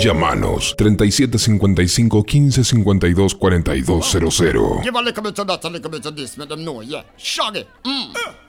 Llámanos 3755 1552 4200. Give a little bit of that, a little bit of this, make them know, yeah. Shaggy.